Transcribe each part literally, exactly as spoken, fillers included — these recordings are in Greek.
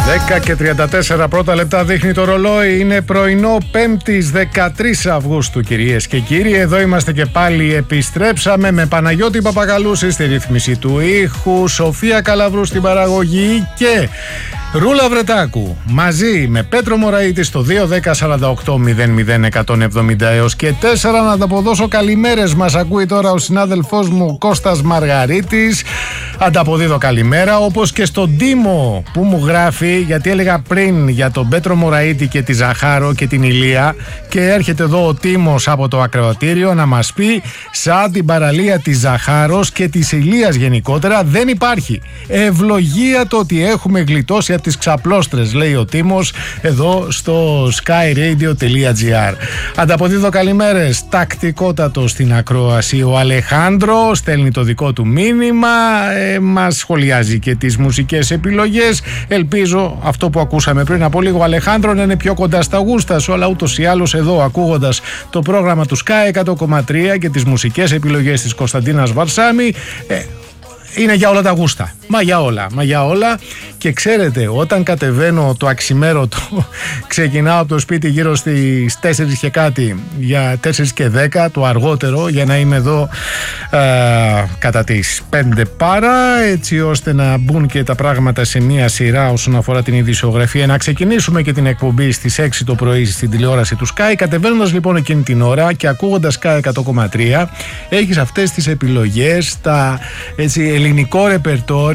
δέκα και τριάντα τέσσερα πρώτα λεπτά δείχνει το ρολόι. Είναι πρωινό Πέμπτης δεκατρείς Αυγούστου, κυρίες και κύριοι. Εδώ είμαστε και πάλι. Επιστρέψαμε με Παναγιώτη Παπαγαλούση στη ρύθμιση του ήχου, Σοφία Καλαβρού στην παραγωγή και Ρούλα Βρετάκου μαζί με Πέτρο Μωραήτη στο δύο δέκα σαράντα οκτώ μηδέν μηδέν εκατόν εβδομήντα έως και τέσσερα. Να ανταποδώσω καλημέρες. Μας ακούει τώρα ο συνάδελφός μου Κώστας Μαργαρίτης. Ανταποδίδω καλημέρα, όπως και στον Τίμο που μου γράφει, γιατί έλεγα πριν για τον Πέτρο Μωραήτη και τη Ζαχάρο και την Ηλία, και έρχεται εδώ ο Τίμος από το ακροατήριο να μας πει, σαν την παραλία της Ζαχάρος και της Ηλίας γενικότερα δεν υπάρχει ευλογία το ότι έχουμε γλιτώσει από τις ξαπλώστρες, λέει ο Τίμος εδώ στο skyradio.gr. Ανταποδίδω καλημέρες τακτικότατο στην ακρόαση ο Αλεχάνδρο, στέλνει το δικό του μήνυμα, ε, μας σχολιάζει και τις μουσικές επιλογές. Ελπίζω αυτό που ακούσαμε πριν από λίγο, Αλεχάνδρο, να είναι πιο κοντά στα γούστα σου, αλλά ούτως ή άλλως εδώ, ακούγοντας το πρόγραμμα του Sky εκατό κόμμα τρία και τις μουσικές επιλογές της Κωνσταντίνας Βαρσάμι, ε, είναι για όλα τα γούστα. Μα για όλα, μα για όλα. Και ξέρετε, όταν κατεβαίνω το αξιμέρωτο, ξεκινάω από το σπίτι γύρω στις τέσσερις και κάτι, για τέσσερις και δέκα το αργότερο, για να είμαι εδώ ε, κατά τις πέντε παρά, έτσι ώστε να μπουν και τα πράγματα σε μία σειρά όσον αφορά την ειδησιογραφία. Να ξεκινήσουμε και την εκπομπή στις έξι το πρωί στην τηλεόραση του Sky. Κατεβαίνοντας λοιπόν εκείνη την ώρα και ακούγοντας Sky εκατό κόμμα τρία, έχεις αυτές τις επιλογές, τα έτσι, ελληνικό ρεπερτόριο,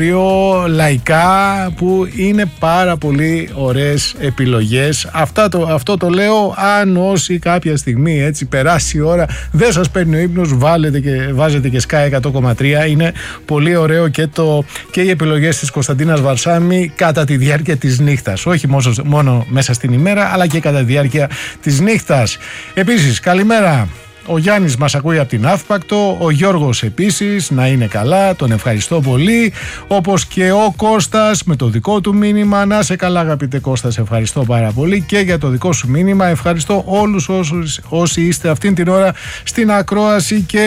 λαϊκά, που είναι πάρα πολύ ωραίες επιλογές. Αυτά το, αυτό το λέω αν όσοι κάποια στιγμή έτσι περάσει η ώρα, δεν σας παίρνει ο ύπνος, βάλετε και, βάζετε και Sky εκατό κόμμα τρία. Είναι πολύ ωραίο και, το, και οι επιλογές της Κωνσταντίνας Βαρσάμι κατά τη διάρκεια της νύχτας, όχι μόνο, μόνο μέσα στην ημέρα, αλλά και κατά τη διάρκεια της νύχτας. Επίσης, καλημέρα. Ο Γιάννης μας ακούει από την Αύπακτο, ο Γιώργος επίσης, να είναι καλά, τον ευχαριστώ πολύ, όπως και ο Κώστας με το δικό του μήνυμα. Να σε καλά, αγαπητέ Κώστα, σε ευχαριστώ πάρα πολύ και για το δικό σου μήνυμα. Ευχαριστώ όλους όσους, όσοι είστε αυτήν την ώρα στην ακρόαση και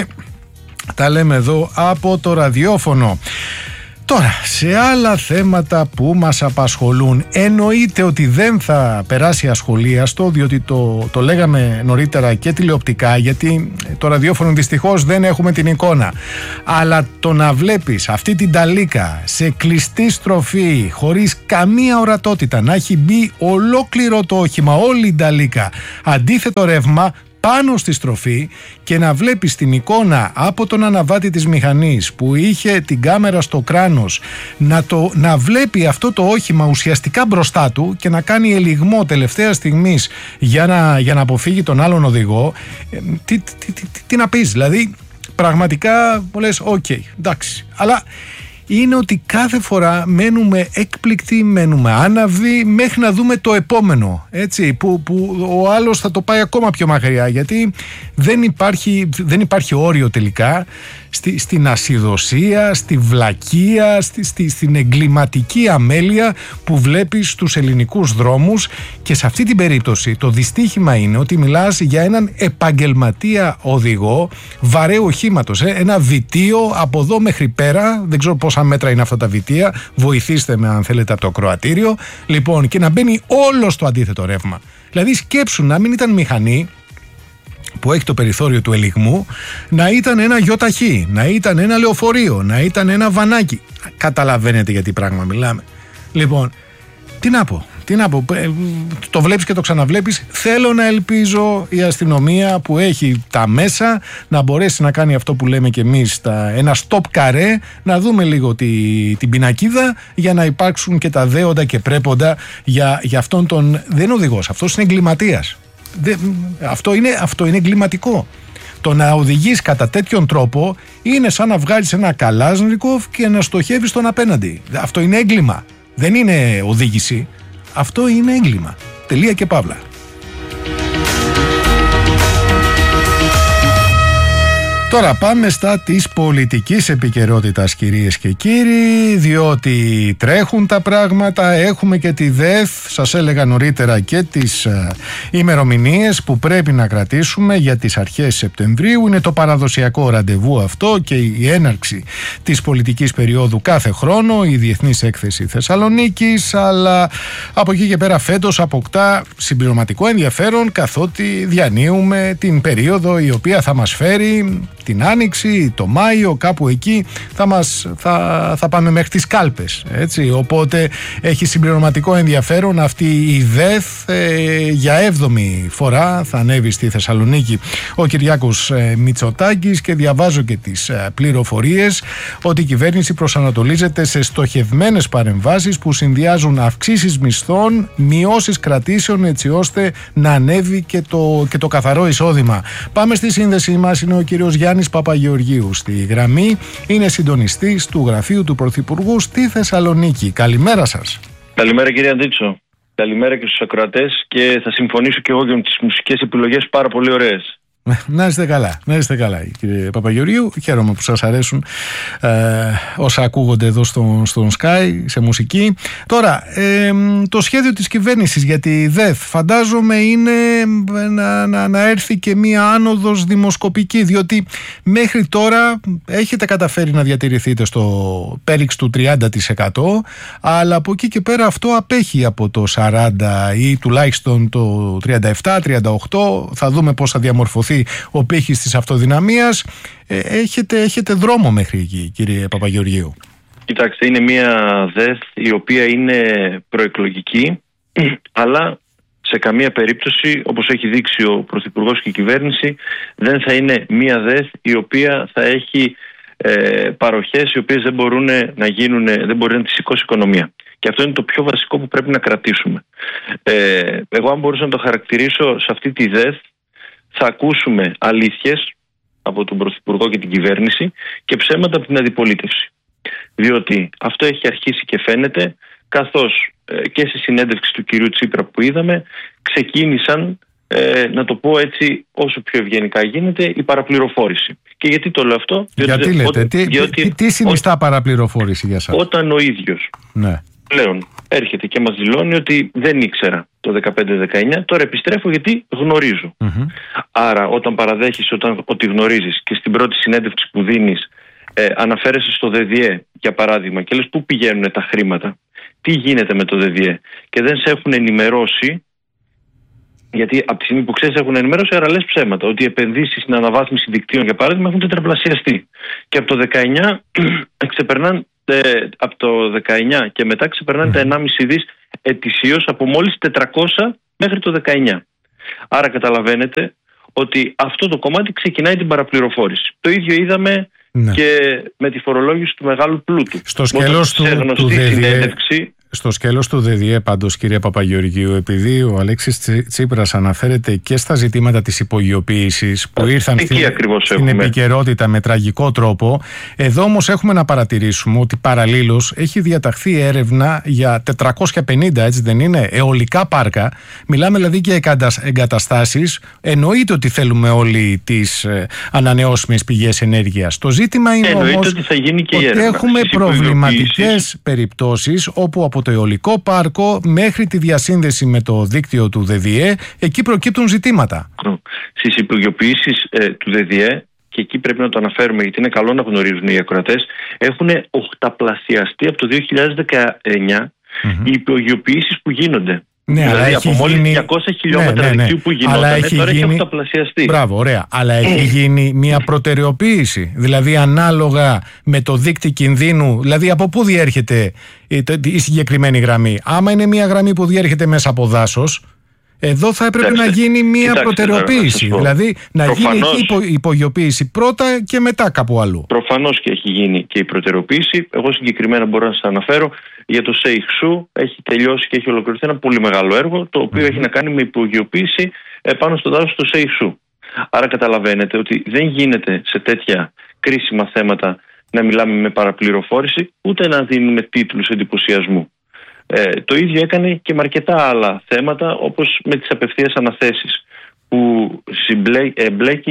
τα λέμε εδώ από το ραδιόφωνο. Τώρα, σε άλλα θέματα που μας απασχολούν, εννοείται ότι δεν θα περάσει ασχολίαστο, διότι το, το λέγαμε νωρίτερα και τηλεοπτικά, γιατί το ραδιόφωνο δυστυχώς δεν έχουμε την εικόνα. Αλλά το να βλέπεις αυτή την ταλίκα σε κλειστή στροφή, χωρίς καμία ορατότητα, να έχει μπει ολόκληρο το όχημα, όλη η ταλίκα, αντίθετο ρεύμα, πάνω στη στροφή, και να βλέπεις την εικόνα από τον αναβάτη της μηχανής που είχε την κάμερα στο κράνος να, το, να βλέπει αυτό το όχημα ουσιαστικά μπροστά του και να κάνει ελιγμό τελευταία στιγμής για να, για να αποφύγει τον άλλον οδηγό. Ε, τι, τι, τι, τι, τι να πεις, δηλαδή πραγματικά μου λες οκ, okay, εντάξει, αλλά είναι ότι κάθε φορά μένουμε έκπληκτοι, μένουμε άναυδοι μέχρι να δούμε το επόμενο, έτσι, που, που ο άλλος θα το πάει ακόμα πιο μακριά, γιατί δεν υπάρχει, δεν υπάρχει όριο τελικά στη, στην ασιδοσία, στη βλακεία, στη, στη, στην εγκληματική αμέλεια που βλέπεις στους ελληνικούς δρόμους. Και σε αυτή την περίπτωση το δυστύχημα είναι ότι μιλάς για έναν επαγγελματία οδηγό βαρέου οχήματος, ε, ένα βιτίο από εδώ μέχρι πέρα, δεν ξέρω πόσα μέτρα είναι αυτά τα βιτία, βοηθήστε με αν θέλετε από το ακροατήριο, λοιπόν, και να μπαίνει όλο στο αντίθετο ρεύμα. Δηλαδή σκέψου να μην ήταν μηχανή που έχει το περιθώριο του ελιγμού, να ήταν ένα γιοταχή, να ήταν ένα λεωφορείο, να ήταν ένα βανάκι. Καταλαβαίνετε για τι πράγμα μιλάμε. Λοιπόν, τι να πω, τι να πω, το βλέπεις και το ξαναβλέπεις. Θέλω να ελπίζω η αστυνομία που έχει τα μέσα να μπορέσει να κάνει αυτό που λέμε και εμείς, τα, ένα stop καρέ, να δούμε λίγο τη, την πινακίδα, για να υπάρξουν και τα δέοντα και πρέποντα για, για αυτόν τον, δεν είναι οδηγός, αυτός είναι εγκληματίας. Δε, αυτό, είναι, αυτό είναι εγκληματικό. Το να οδηγείς κατά τέτοιον τρόπο είναι σαν να βγάλεις ένα καλάζνικοφ και να στοχεύεις τον απέναντι. Αυτό είναι έγκλημα. Δεν είναι οδήγηση. Αυτό είναι έγκλημα. Τελεία και παύλα. Τώρα πάμε στα της πολιτικής επικαιρότητας, κυρίες και κύριοι, διότι τρέχουν τα πράγματα, έχουμε και τη ΔΕΘ, σας έλεγα νωρίτερα και τις ε, ημερομηνίες που πρέπει να κρατήσουμε για τις αρχές Σεπτεμβρίου. Είναι το παραδοσιακό ραντεβού αυτό και η έναρξη της πολιτικής περίοδου κάθε χρόνο, η Διεθνής Έκθεση Θεσσαλονίκης, αλλά από εκεί και πέρα φέτος αποκτά συμπληρωματικό ενδιαφέρον, καθότι διανύουμε την περίοδο η οποία θα μας φέρει την Άνοιξη, το Μάιο, κάπου εκεί θα, μας, θα, θα πάμε μέχρι τις κάλπες, έτσι. Οπότε έχει συμπληρωματικό ενδιαφέρον αυτή η ΔΕΘ. ε, για έβδομη φορά θα ανέβει στη Θεσσαλονίκη ο Κυριάκος ε, Μητσοτάκης, και διαβάζω και τις ε, πληροφορίες ότι η κυβέρνηση προσανατολίζεται σε στοχευμένες παρεμβάσεις που συνδυάζουν αυξήσεις μισθών, μειώσεις κρατήσεων, έτσι ώστε να ανέβει και το, και το καθαρό εισόδημα. Πάμε στη σύνδεσή μας, είναι ο κύριος Γιάννης Παπαγεωργίου στη γραμμή, είναι συντονιστής του γραφείου του Πρωθυπουργού στη Θεσσαλονίκη. Καλημέρα σας. Καλημέρα κύριε Αντίτσο. Καλημέρα και στους ακροατές, και θα συμφωνήσω και εγώ για τις μουσικές επιλογές, πάρα πολύ ωραίες. Να είστε καλά, να είστε καλά κύριε Παπαγεωργίου. Χαίρομαι που σας αρέσουν ε, όσα ακούγονται εδώ στον, στον Sky σε μουσική. Τώρα, ε, το σχέδιο της κυβέρνησης για τη ΔΕΘ φαντάζομαι είναι να, να, να έρθει και μία άνοδος δημοσκοπική, διότι μέχρι τώρα έχετε καταφέρει να διατηρηθείτε στο πέριξ του τριάντα τοις εκατό, αλλά από εκεί και πέρα αυτό απέχει από το σαράντα τοις εκατό ή τουλάχιστον το τριάντα επτά τριάντα οκτώ. Θα δούμε πώς θα διαμορφωθεί ο πύχης της αυτοδυναμίας. ε, έχετε, έχετε δρόμο μέχρι εκεί, κύριε Παπαγεωργίου. Κοιτάξτε, είναι μια ΔΕΘ η οποία είναι προεκλογική, αλλά σε καμία περίπτωση, όπως έχει δείξει ο Πρωθυπουργός και η κυβέρνηση, δεν θα είναι μια ΔΕΘ η οποία θα έχει ε, παροχές οι οποίες δεν μπορούν να γίνουν, δεν μπορεί να τις σηκώσει η οικονομία. Και αυτό είναι το πιο βασικό που πρέπει να κρατήσουμε. Ε, εγώ, αν μπορούσα να το χαρακτηρίσω, σε αυτή τη ΔΕΘ θα ακούσουμε αλήθειες από τον Πρωθυπουργό και την κυβέρνηση και ψέματα από την αντιπολίτευση. Διότι αυτό έχει αρχίσει και φαίνεται, καθώς ε, και στη συνέντευξη του κυρίου Τσίπρα που είδαμε, ξεκίνησαν, ε, να το πω έτσι όσο πιο ευγενικά γίνεται, η παραπληροφόρηση. Και γιατί το λέω αυτό? Γιατί διότι, λέτε, ό, τι, διότι, τι, τι συνιστά ό, παραπληροφόρηση για σας? Όταν ο ίδιος, ναι, πλέον έρχεται και μας δηλώνει ότι δεν ήξερα το δεκαπέντε δεκαεννιά, τώρα επιστρέφω γιατί γνωρίζω. Mm-hmm. Άρα όταν παραδέχεις όταν, ότι γνωρίζεις, και στην πρώτη συνέντευξη που δίνεις ε, αναφέρεσαι στο ΔΔΕ για παράδειγμα και λες πού πηγαίνουν τα χρήματα, τι γίνεται με το ΔΔΕ, και δεν σε έχουν ενημερώσει, γιατί από τη στιγμή που ξέρεις έχουν ενημερώσει, άρα λες ψέματα, ότι οι επενδύσεις στην αναβάθμιση δικτύων για παράδειγμα έχουν τετραπλασιαστεί, και από το δεκαεννιά ξεπερνάνε, ε, από το δεκαεννιά και μετά ξεπερνάνε mm. τα ενάμιση δις ετησίως, από μόλις τετρακόσια μέχρι το δεκαεννιά. Άρα καταλαβαίνετε ότι αυτό το κομμάτι ξεκινάει την παραπληροφόρηση. Το ίδιο είδαμε ναι. και με τη φορολόγηση του μεγάλου πλούτου. Στο σκέλος του, του ΔΔΕ, στο σκέλος του ΔΔΕ πάντως, κύριε Παπαγεωργίου, επειδή ο Αλέξης Τσίπρας αναφέρεται και στα ζητήματα της υπογειοποίησης που ήρθαν στην, στην επικαιρότητα με τραγικό τρόπο, εδώ όμως έχουμε να παρατηρήσουμε ότι παραλλήλως έχει διαταχθεί έρευνα για τετρακόσια πενήντα, έτσι δεν είναι, αιωλικά πάρκα. Μιλάμε δηλαδή για εγκαταστάσεις. Εννοείται ότι θέλουμε όλοι τις ε, ανανεώσιμες πηγές ενέργειας. Το ζήτημα είναι Εννοείται όμως ότι, θα γίνει και ότι έρευνα, έχουμε προβληματικές περιπτώσεις όπου από το αιωλικό πάρκο μέχρι τη διασύνδεση με το δίκτυο του ΔΔΕ, εκεί προκύπτουν ζητήματα. Στις υπογειοποιήσεις ε, του ΔΔΕ, και εκεί πρέπει να το αναφέρουμε γιατί είναι καλό να γνωρίζουν οι ακροατές, έχουν οχταπλασιαστεί από το δύο χιλιάδες δεκαεννιά mm-hmm. οι υπογειοποιήσεις που γίνονται. Ναι, δηλαδή αλλά από έχει μόλις γίνει... διακόσια χιλιόμετρα ναι, ναι, ναι. δικτύου που γινόταν, τώρα γίνει... έχει οχταπλασιαστεί. Μπράβο, ωραία. Αλλά έχει γίνει μια προτεραιοποίηση. Δηλαδή ανάλογα με το δείκτη κινδύνου, δηλαδή από πού διέρχεται η συγκεκριμένη γραμμή. Άμα είναι μια γραμμή που διέρχεται μέσα από δάσος, εδώ θα έπρεπε Κοιτάξτε, να γίνει μια κοιτάξτε, προτεραιοποίηση. Να δηλαδή να προφανώς, γίνει εκεί η υπογειοποίηση πρώτα και μετά κάπου αλλού. Προφανώς και έχει γίνει και η προτεραιοποίηση. Εγώ συγκεκριμένα μπορώ να σας αναφέρω για το ΣΕΙΧΣΟΥ. Έχει τελειώσει και έχει ολοκληρωθεί ένα πολύ μεγάλο έργο, το οποίο mm-hmm. έχει να κάνει με υπογειοποίηση πάνω στο δάσος του ΣΕΙΧΣΟΥ. Άρα καταλαβαίνετε ότι δεν γίνεται σε τέτοια κρίσιμα θέματα να μιλάμε με παραπληροφόρηση, ούτε να δίνουμε τίτλους εντυπωσιασμού. Ε, το ίδιο έκανε και με αρκετά άλλα θέματα, όπως με τις απευθείας αναθέσεις, που εμπλέκει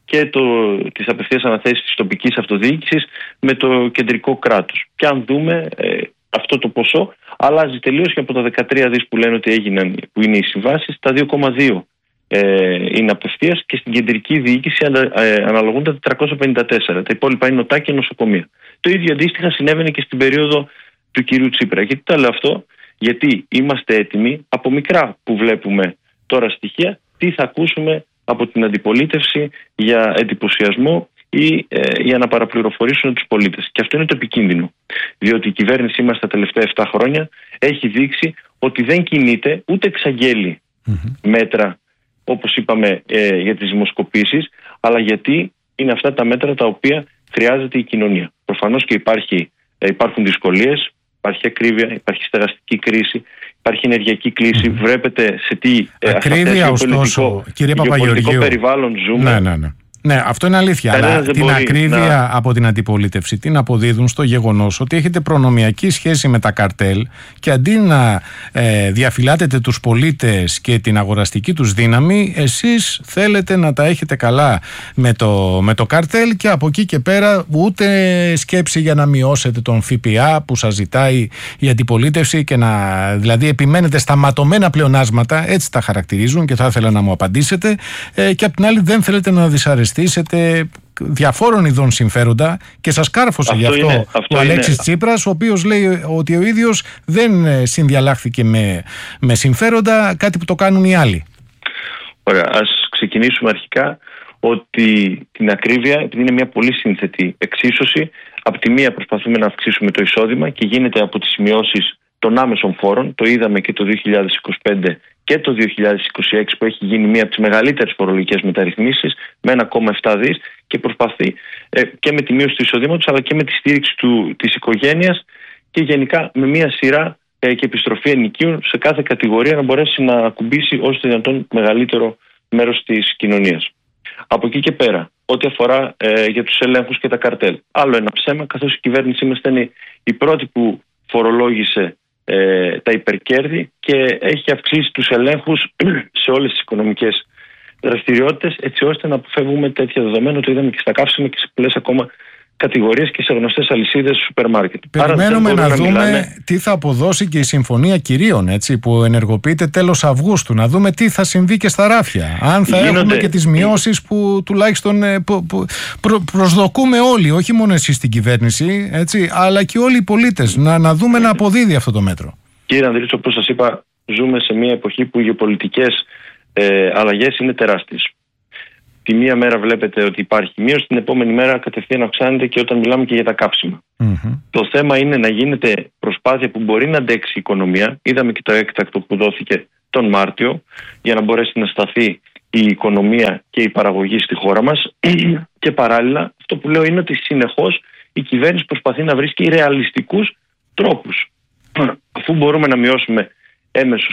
και το, τις απευθείας αναθέσεις της τοπικής αυτοδιοίκησης με το κεντρικό κράτος. Και αν δούμε ε, αυτό το ποσό αλλάζει τελείως και από τα δεκατρία δις που λένε ότι έγιναν, που είναι οι συμβάσεις, τα δύο κόμμα δύο ε, είναι απευθείας και στην κεντρική διοίκηση ανα, ε, αναλογούν τα τετρακόσια πενήντα τέσσερα. Τα υπόλοιπα είναι νοτά και νοσοκομεία. Το ίδιο αντίστοιχα συνέβαινε και στην περίοδο του κυρίου Τσίπρα. Γιατί το λέω αυτό? Γιατί είμαστε έτοιμοι από μικρά που βλέπουμε τώρα στοιχεία τι θα ακούσουμε από την αντιπολίτευση για εντυπωσιασμό ή ε, για να παραπληροφορήσουν τους πολίτες. Και αυτό είναι το επικίνδυνο. Διότι η κυβέρνησή μας τα τελευταία επτά χρόνια έχει δείξει ότι δεν κινείται ούτε εξαγγέλει mm-hmm. μέτρα, όπως είπαμε, ε, για τις δημοσκοπήσεις, αλλά γιατί είναι αυτά τα μέτρα τα οποία χρειάζεται η κοινωνία. Προφανώς και υπάρχει, ε, υπάρχουν δυσκολίες, υπάρχει ακρίβεια, υπάρχει στεγαστική κρίση, υπάρχει ενεργειακή κρίση. Mm-hmm. Βλέπετε σε τι ε, ακρίβεια, ωστόσο, κύριε Παπαγεωργίου, περιβάλλον ζούμε. Ναι, ναι, ναι. Ναι, αυτό είναι αλήθεια. Κανένας αλλά την μπορεί ακρίβεια να... από την αντιπολίτευση την αποδίδουν στο γεγονός ότι έχετε προνομιακή σχέση με τα καρτέλ και αντί να ε, διαφυλάτετε τους πολίτες και την αγοραστική τους δύναμη, εσείς θέλετε να τα έχετε καλά με το, με το καρτέλ και από εκεί και πέρα ούτε σκέψη για να μειώσετε τον ΦΠΑ που σας ζητάει η αντιπολίτευση και να δηλαδή επιμένετε στα ματωμένα πλεονάσματα, έτσι τα χαρακτηρίζουν και θα ήθελα να μου απαντήσετε, ε, και απ' την άλλη δεν θέλετε να δυσαρεστείτε διαφόρων ειδών συμφέροντα και σας κάρφωσε γι' αυτό, είναι, αυτό ο Αλέξης είναι. Τσίπρας, ο οποίος λέει ότι ο ίδιος δεν συνδιαλλάχθηκε με, με συμφέροντα, κάτι που το κάνουν οι άλλοι. Ωραία, ας ξεκινήσουμε αρχικά ότι την ακρίβεια, επειδή είναι μια πολύ σύνθετη εξίσωση, από τη μία προσπαθούμε να αυξήσουμε το εισόδημα και γίνεται από τις μειώσεις των άμεσων φόρων. Το είδαμε και το δύο χιλιάδες είκοσι πέντε και το δύο χιλιάδες είκοσι έξι που έχει γίνει μία από τις μεγαλύτερες φορολογικές μεταρρυθμίσεις με ένα κόμμα επτά δις και προσπαθεί ε, και με τη μείωση του εισοδήματος αλλά και με τη στήριξη του, της οικογένειας και γενικά με μία σειρά ε, και επιστροφή ενοικίων σε κάθε κατηγορία να μπορέσει να ακουμπήσει όσο το δυνατόν μεγαλύτερο μέρος της κοινωνίας. Από εκεί και πέρα, ό,τι αφορά ε, για τους ελέγχους και τα καρτέλ, άλλο ένα ψέμα, καθώς η κυβέρνησή μας ήταν η πρώτη που φορολόγησε ε, τα υπερκέρδη και έχει αυξήσει τους ελέγχους σε όλες τις οικονομικές δραστηριότητες, έτσι ώστε να αποφεύγουμε τέτοια δεδομένα. Το είδαμε και στα καύσιμα και σε πολλές ακόμα κατηγορίες και σε γνωστές αλυσίδες σούπερ μάρκετ. Περιμένουμε να, να δούμε μιλάνε... τι θα αποδώσει και η Συμφωνία Κυρίων, έτσι, που ενεργοποιείται τέλος Αυγούστου. Να δούμε τι θα συμβεί και στα ράφια. Αν θα Γίνονται... έχουμε και τις μειώσεις που τουλάχιστον που, που, προ, προσδοκούμε όλοι, όχι μόνο εσείς στην κυβέρνηση, έτσι, αλλά και όλοι οι πολίτες. Να, να δούμε να αποδίδει αυτό το μέτρο. Κύριε Ανδρίτση, όπως σας είπα, ζούμε σε μια εποχή που οι γεωπολιτικές ε, αλλαγές είναι τεράστιες. Τη μία μέρα βλέπετε ότι υπάρχει μείωση, την επόμενη μέρα κατευθείαν αυξάνεται και όταν μιλάμε και για τα κάψιμα. Mm-hmm. Το θέμα είναι να γίνεται προσπάθεια που μπορεί να αντέξει η οικονομία. Είδαμε και το έκτακτο που δόθηκε τον Μάρτιο για να μπορέσει να σταθεί η οικονομία και η παραγωγή στη χώρα μας. Και παράλληλα αυτό που λέω είναι ότι συνεχώς η κυβέρνηση προσπαθεί να βρίσκει ρεαλιστικούς τρόπους. Αφού μπορούμε να μειώσουμε έμεσους